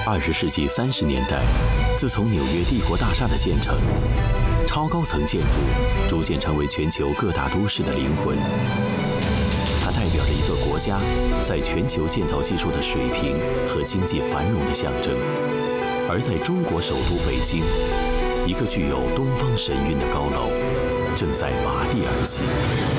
20世纪30年代，自从纽约帝国大厦的建成，超高层建筑逐渐成为全球各大都市的灵魂。它代表着一个国家在全球建造技术的水平和经济繁荣的象征。而在中国首都北京，一个具有东方神韵的高楼正在拔地而起。